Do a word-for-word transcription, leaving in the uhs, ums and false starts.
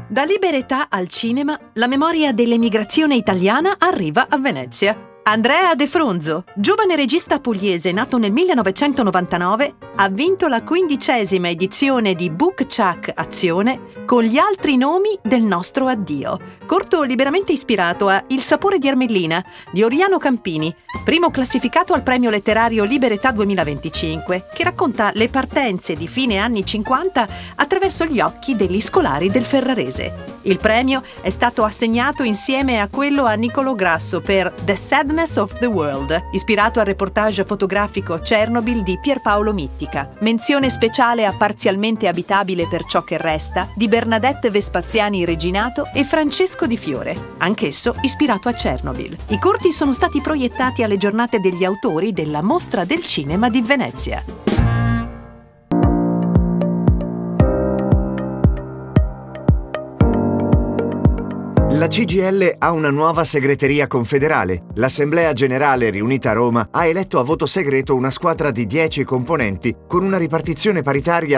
Da Liberetà al cinema, la memoria dell'emigrazione italiana arriva a Venezia. Andrea De Fronzo, giovane regista pugliese nato nel millenovecentonovantanove, ha vinto la quindicesima edizione di Book Chuck Azione con gli altri nomi del nostro addio, corto liberamente ispirato a Il sapore di Ermellina di Oriano Campini, primo classificato al premio letterario Liberetà duemilaventicinque, che racconta le partenze di fine anni cinquanta attraverso gli occhi degli scolari del Ferrarese. Il premio è stato assegnato insieme a quello a Nicolò Grasso per The Sadness of the World, ispirato al reportage fotografico Chernobyl di Pierpaolo Mittica. Menzione speciale a Parzialmente abitabile per ciò che resta di Bernadette Vespaziani Reginato e Francesco Di Fiore, anch'esso ispirato a Chernobyl. I corti sono stati proiettati alle giornate degli autori della Mostra del Cinema di Venezia. La C G I L ha una nuova segreteria confederale. L'Assemblea Generale riunita a Roma ha eletto a voto segreto una squadra di dieci componenti con una ripartizione paritaria